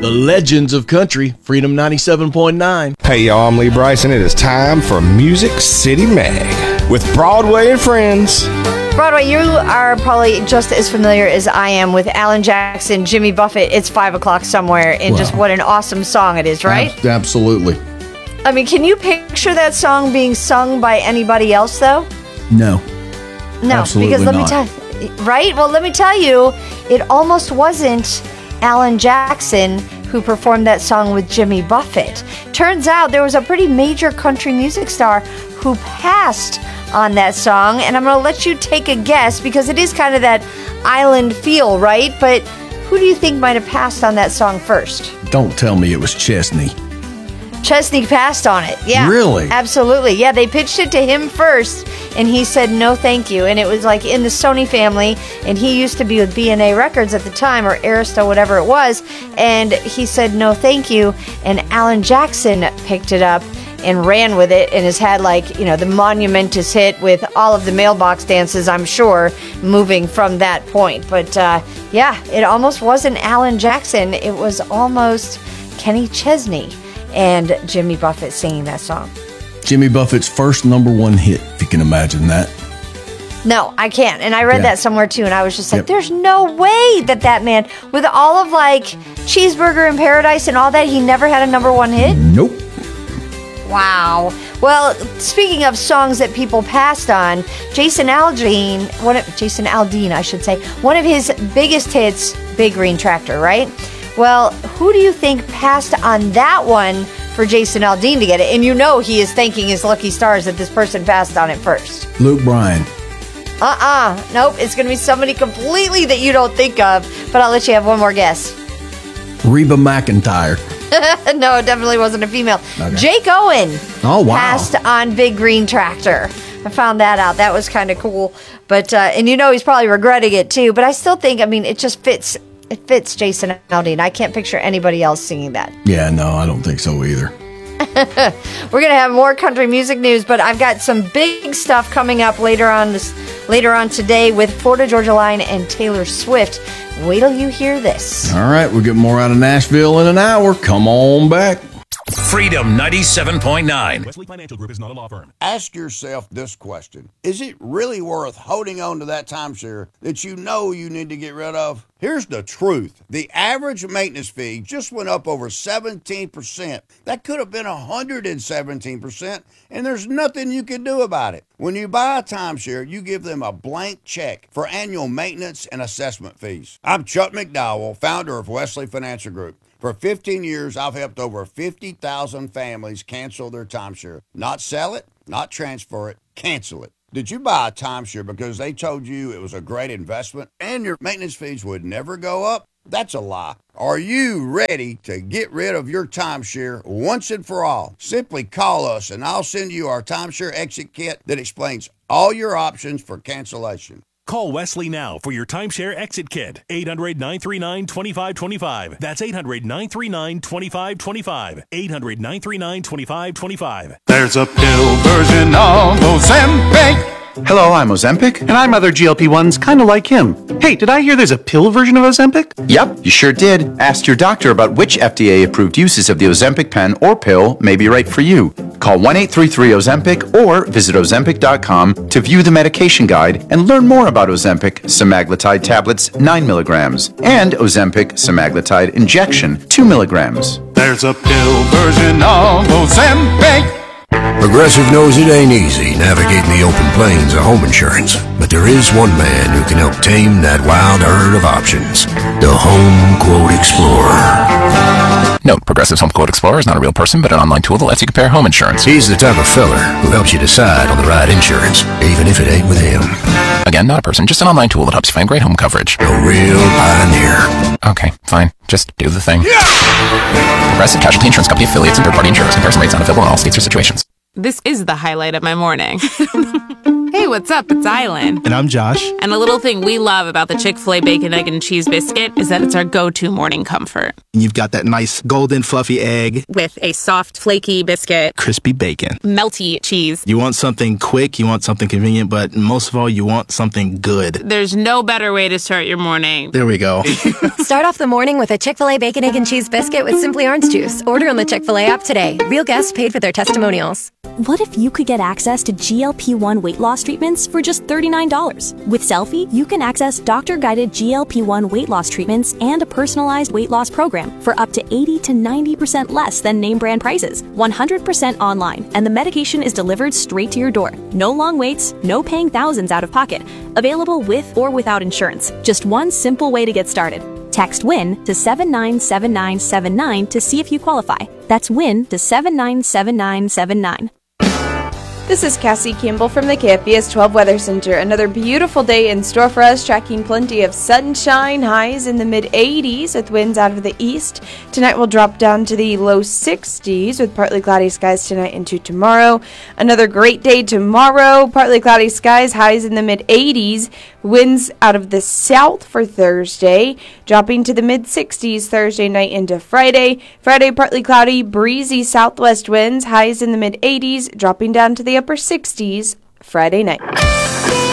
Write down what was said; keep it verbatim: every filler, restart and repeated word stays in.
The legends of country, Freedom ninety-seven point nine. Hey y'all, I'm Lee Bryson. It is time for Music City Mag with Broadway and Friends. Broadway, you are probably just as familiar as I am with Alan Jackson, Jimmy Buffett, It's Five O'Clock Somewhere, and wow. just what an awesome song it is, right? Ab- absolutely. I mean, can you picture that song being sung by anybody else, though? No. No, absolutely because let not. me tell you, right? Well, let me tell you, it almost wasn't Alan Jackson who performed that song with Jimmy Buffett. Turns out there was a pretty major country music star who passed on that song, and I'm going to let you take a guess because it is kind of that island feel, right? But who do you think might have passed on that song first? Don't tell me it was Chesney. Chesney passed on it. Yeah. Really? Absolutely. Yeah, they pitched it to him first, and he said, no, thank you. And it was like in the Sony family, and he used to be with B and A Records at the time, or Arista, whatever it was, and he said, no, thank you. And Alan Jackson picked it up and ran with it and has had, like, you know, the monumentous hit with all of the mailbox dances, I'm sure, moving from that point. But, uh, yeah, it almost wasn't Alan Jackson. It was almost Kenny Chesney and Jimmy Buffett singing that song. Jimmy Buffett's first number one hit, if you can imagine that. No, I can't. And I read Yeah. that somewhere too, and I was just like, Yep. there's no way that that man, with all of like Cheeseburger in Paradise and all that, he never had a number one hit? Nope. Wow. Well, speaking of songs that people passed on, Jason Aldean, one of, Jason Aldean, I should say, one of his biggest hits, Big Green Tractor, right? Well, who do you think passed on that one for Jason Aldean to get it? And you know he is thanking his lucky stars that this person passed on it first. Luke Bryan. Uh-uh. Nope. It's going to be somebody completely that you don't think of, but I'll let you have one more guess. Reba McEntire. No, it definitely wasn't a female. Okay. Jake Owen Oh, wow. passed on Big Green Tractor. I found that out. That was kind of cool. But, uh, and you know he's probably regretting it too, but I still think, I mean, it just fits. It fits Jason Aldean. I can't picture anybody else singing that. Yeah, no, I don't think so either. We're going to have more country music news, but I've got some big stuff coming up later on this later on today with Florida Georgia Line and Taylor Swift. Wait till you hear this. All right, we'll get more out of Nashville in an hour. Come on back. Freedom ninety-seven point nine. Wesley Financial Group is not a law firm. Ask yourself this question. Is it really worth holding on to that timeshare that you know you need to get rid of? Here's the truth. The average maintenance fee just went up over seventeen percent. That could have been one hundred seventeen percent, and there's nothing you can do about it. When you buy a timeshare, you give them a blank check for annual maintenance and assessment fees. I'm Chuck McDowell, founder of Wesley Financial Group. For fifteen years, I've helped over fifty thousand families cancel their timeshare. Not sell it, not transfer it, cancel it. Did you buy a timeshare because they told you it was a great investment and your maintenance fees would never go up? That's a lie. Are you ready to get rid of your timeshare once and for all? Simply call us and I'll send you our timeshare exit kit that explains all your options for cancellation. Call Wesley now for your timeshare exit kit. eight hundred, nine three nine, two five two five. That's eight hundred, nine three nine, two five two five. eight hundred, nine three nine, two five two five. There's a pill version of Ozempic. Hello, I'm Ozempic, and I'm other G L P ones kind of like him. Hey, did I hear there's a pill version of Ozempic? Yep, you sure did. Ask your doctor about which F D A-approved uses of the Ozempic pen or pill may be right for you. Call one eight three three Ozempic or visit Ozempic dot com to view the medication guide and learn more about Ozempic semaglutide tablets nine milligrams and Ozempic semaglutide injection two milligrams. There's a pill version of Ozempic. Progressive knows it ain't easy navigating the open plains of home insurance, but there is one man who can help tame that wild herd of options. The Home Quote Explorer. Note, Progressive's Home Quote Explorer is not a real person, but an online tool that lets you compare home insurance. He's the type of feller who helps you decide on the right insurance, even if it ain't with him. Again, not a person, just an online tool that helps you find great home coverage. A real pioneer. Okay, fine. Just do the thing. Yeah! Progressive Casualty Insurance Company affiliates and third-party insurers. Comparison rates not available in all states or situations. This is the highlight of my morning. Hey, what's up? It's Island. And I'm Josh. And a little thing we love about the Chick-fil-A Bacon, Egg, and Cheese Biscuit is that it's our go-to morning comfort. You've got that nice golden fluffy egg with a soft, flaky biscuit, crispy bacon, melty cheese. You want something quick, you want something convenient, but most of all, you want something good. There's no better way to start your morning. There we go. Start off the morning with a Chick-fil-A Bacon, Egg, and Cheese Biscuit with Simply Orange Juice. Order on the Chick-fil-A app today. Real guests paid for their testimonials. What if you could get access to G L P one weight loss treatments for just thirty-nine dollars? With Selfie, you can access doctor-guided G L P one weight loss treatments and a personalized weight loss program for up to eighty to ninety percent less than name brand prices, one hundred percent online, and the medication is delivered straight to your door. No long waits, no paying thousands out of pocket. Available with or without insurance. Just one simple way to get started. Text WIN to seven nine seven nine seven nine to see if you qualify. That's WIN to seven nine seven nine seven nine. This is Cassie Campbell from the K F B S twelve Weather Center. Another beautiful day in store for us, tracking plenty of sunshine, highs in the mid eighties with winds out of the east. Tonight will drop down to the low sixties with partly cloudy skies tonight into tomorrow. Another great day tomorrow, partly cloudy skies, highs in the mid eighties. Winds out of the south for Thursday, dropping to the mid sixties Thursday night into Friday. Friday, partly cloudy, breezy southwest winds, highs in the mid eighties, dropping down to the upper sixties Friday night.